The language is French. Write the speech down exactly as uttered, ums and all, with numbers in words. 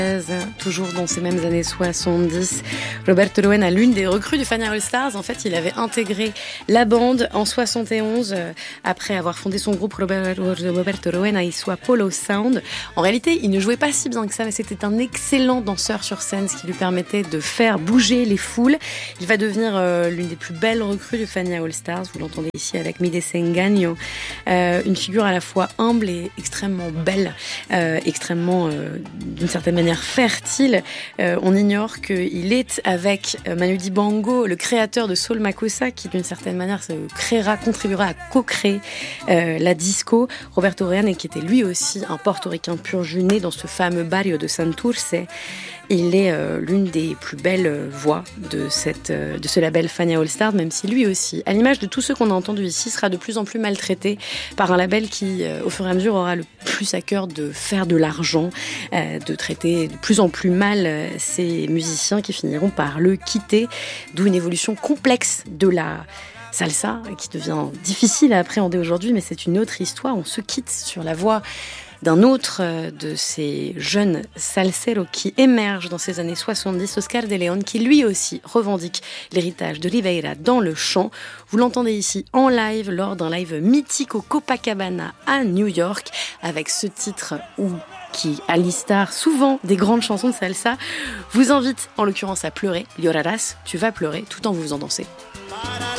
Toujours dans ces mêmes années soixante-dix, Roberto Rouen, l'une des recrues du Fania All Stars, en fait, il avait intégré la bande en soixante et onze, euh, après avoir fondé son groupe Roberto Rouen et sua Polo Sound. En réalité, il ne jouait pas si bien que ça, mais c'était un excellent danseur sur scène, ce qui lui permettait de faire bouger les foules. Il va devenir euh, l'une des plus belles recrues du Fania All Stars. Vous l'entendez ici avec Mi Desengaño, euh, une figure à la fois humble et extrêmement belle, euh, extrêmement, euh, d'une certaine manière, fertile. Euh, on ignore qu'il est avec Manu Dibango, le créateur de Soul Makossa, qui d'une certaine manière se créera, contribuera à co-créer euh, la disco. Roberto Rouen, qui était lui aussi un portoricain pur jus né dans ce fameux barrio de Santurce. Il est euh, l'une des plus belles voix de, cette, euh, de ce label Fania All Stars, même si lui aussi, à l'image de tous ceux qu'on a entendus ici, sera de plus en plus maltraité par un label qui, euh, au fur et à mesure, aura le plus à cœur de faire de l'argent, euh, de traiter de plus en plus mal euh, ces musiciens qui finiront par le quitter, d'où une évolution complexe de la salsa qui devient difficile à appréhender aujourd'hui, mais c'est une autre histoire. On se quitte sur la voix d'un autre de ces jeunes salseros qui émergent dans ces années soixante-dix, Oscar de León, qui lui aussi revendique l'héritage de Rivera dans le chant. Vous l'entendez ici en live, lors d'un live mythique au Copacabana à New York, avec ce titre où qui, à l'Istar, souvent des grandes chansons de salsa, vous invite en l'occurrence à pleurer. Llorarás, tu vas pleurer, tout en vous faisant danser.